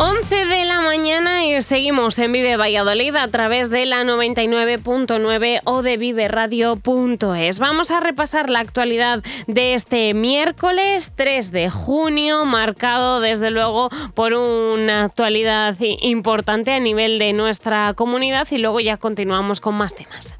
11 de la mañana y seguimos en Vive Valladolid a través de la 99.9 o de viveradio.es. Vamos a repasar la actualidad de este miércoles 3 de junio, marcado desde luego por una actualidad importante a nivel de nuestra comunidad, y luego ya continuamos con más temas.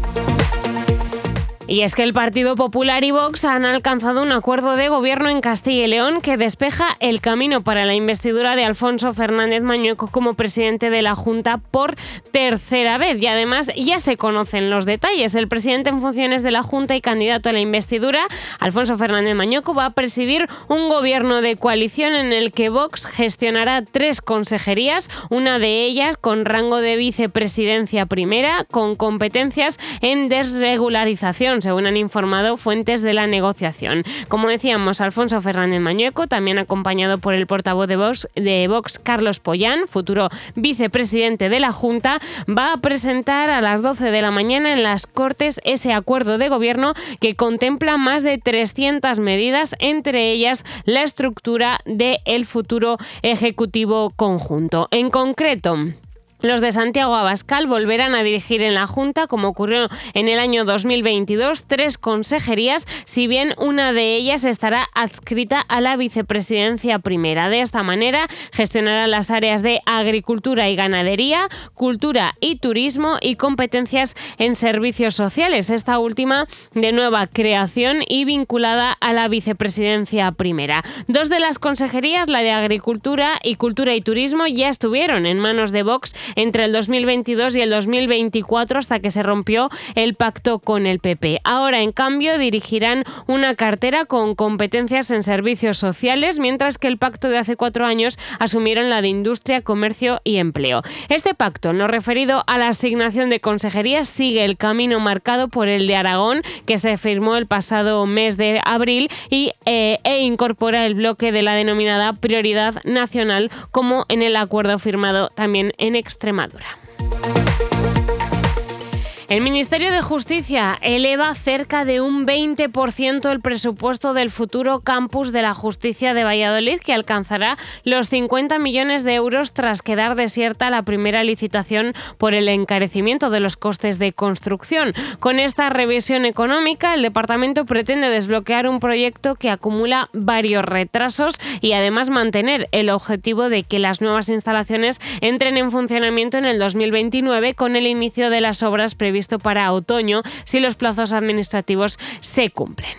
Y es que el Partido Popular y Vox han alcanzado un acuerdo de gobierno en Castilla y León que despeja el camino para la investidura de Alfonso Fernández Mañueco como presidente de la Junta por tercera vez. Y además ya se conocen los detalles. El presidente en funciones de la Junta y candidato a la investidura, Alfonso Fernández Mañueco, va a presidir un gobierno de coalición en el que Vox gestionará 3 consejerías, una de ellas con rango de vicepresidencia primera, con competencias en desregularización, según han informado fuentes de la negociación. Como decíamos, Alfonso Fernández Mañueco, también acompañado por el portavoz de Vox, Carlos Pollán, futuro vicepresidente de la Junta, va a presentar a las 12 de la mañana en las Cortes ese acuerdo de gobierno que contempla más de 300 medidas, entre ellas la estructura del futuro Ejecutivo conjunto. En concreto, los de Santiago Abascal volverán a dirigir en la Junta, como ocurrió en el año 2022, 3 consejerías, si bien una de ellas estará adscrita a la vicepresidencia primera. De esta manera, gestionará las áreas de agricultura y ganadería, cultura y turismo y competencias en servicios sociales, esta última de nueva creación y vinculada a la vicepresidencia primera. 2 de las consejerías, la de agricultura y cultura y turismo, ya estuvieron en manos de Vox entre el 2022 y el 2024, hasta que se rompió el pacto con el PP. Ahora, en cambio, dirigirán una cartera con competencias en servicios sociales, mientras que el pacto de hace 4 años asumieron la de industria, comercio y empleo. Este pacto, en lo referido a la asignación de consejerías, sigue el camino marcado por el de Aragón, que se firmó el pasado mes de abril e incorpora el bloque de la denominada prioridad nacional, como en el acuerdo firmado también en Extremadura. El Ministerio de Justicia eleva cerca de un 20% el presupuesto del futuro campus de la Justicia de Valladolid, que alcanzará los 50 millones de euros tras quedar desierta la primera licitación por el encarecimiento de los costes de construcción. Con esta revisión económica, el departamento pretende desbloquear un proyecto que acumula varios retrasos y además mantener el objetivo de que las nuevas instalaciones entren en funcionamiento en el 2029, con el inicio de las obras previstas para otoño, si los plazos administrativos se cumplen.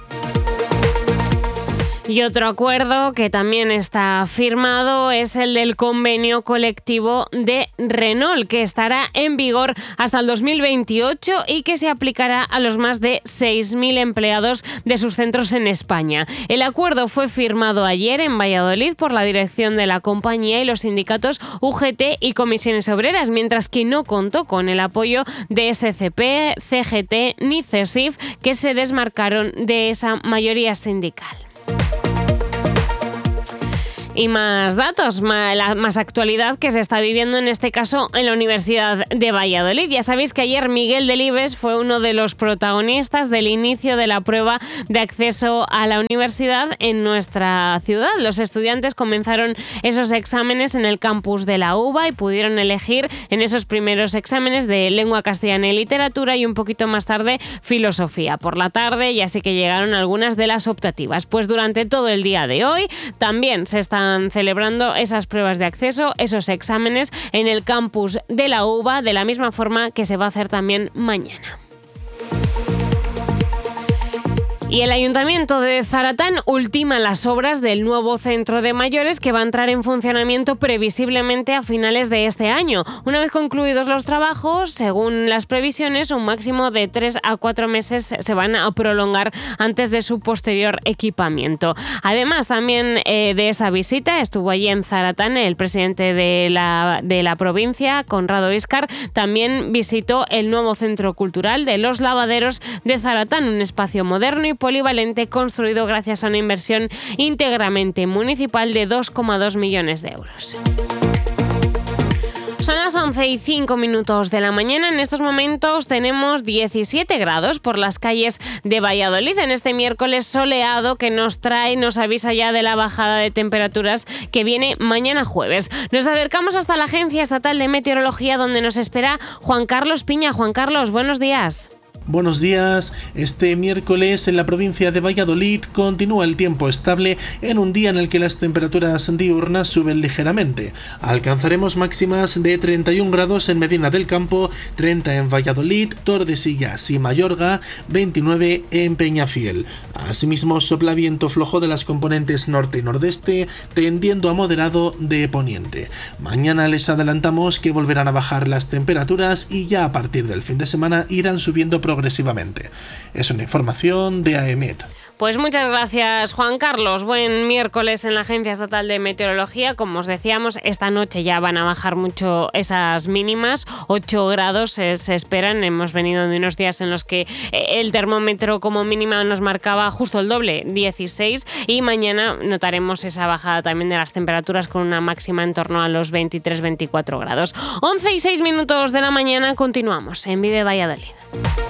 Y otro acuerdo que también está firmado es el del convenio colectivo de Renault, que estará en vigor hasta el 2028 y que se aplicará a los más de 6.000 empleados de sus centros en España. El acuerdo fue firmado ayer en Valladolid por la dirección de la compañía y los sindicatos UGT y Comisiones Obreras, mientras que no contó con el apoyo de SCP, CGT ni CESIF, que se desmarcaron de esa mayoría sindical. Y más datos, más actualidad que se está viviendo en este caso en la Universidad de Valladolid. Ya sabéis que ayer Miguel Delibes fue uno de los protagonistas del inicio de la prueba de acceso a la universidad en nuestra ciudad. Los estudiantes comenzaron esos exámenes en el campus de la UVA y pudieron elegir en esos primeros exámenes de lengua castellana y literatura, y un poquito más tarde filosofía. Por la tarde ya sí que llegaron algunas de las optativas. Pues durante todo el día de hoy también se están celebrando esas pruebas de acceso, esos exámenes en el campus de la UVA, de la misma forma que se va a hacer también mañana. Y el Ayuntamiento de Zaratán ultima las obras del nuevo centro de mayores, que va a entrar en funcionamiento previsiblemente a finales de este año. Una vez concluidos los trabajos, según las previsiones, un máximo de 3 a 4 meses se van a prolongar antes de su posterior equipamiento. Además, también de esa visita estuvo allí en Zaratán el presidente de la provincia, Conrado Íscar. También visitó el nuevo centro cultural de Los Lavaderos de Zaratán, un espacio moderno y polivalente construido gracias a una inversión íntegramente municipal de 2,2 millones de euros. Son las 11:05 de la mañana. En estos momentos tenemos 17 grados por las calles de Valladolid en este miércoles soleado que nos avisa ya de la bajada de temperaturas que viene mañana jueves. Nos acercamos hasta la Agencia Estatal de Meteorología donde nos espera Juan Carlos Piña. Juan Carlos, buenos días. Buenos días. Este miércoles en la provincia de Valladolid continúa el tiempo estable en un día en el que las temperaturas diurnas suben ligeramente. Alcanzaremos máximas de 31 grados en Medina del Campo, 30 en Valladolid, Tordesillas y Mayorga, 29 en Peñafiel. Asimismo sopla viento flojo de las componentes norte y nordeste, tendiendo a moderado de poniente. Mañana les adelantamos que volverán a bajar las temperaturas y ya a partir del fin de semana irán subiendo progresivamente. Es una información de AEMET. Pues muchas gracias, Juan Carlos. Buen miércoles en la Agencia Estatal de Meteorología. Como os decíamos, esta noche ya van a bajar mucho esas mínimas. 8 grados se esperan. Hemos venido de unos días en los que el termómetro como mínima nos marcaba justo el doble, 16. Y mañana notaremos esa bajada también de las temperaturas con una máxima en torno a los 23-24 grados. 11:06 de la mañana. Continuamos en Vive Valladolid.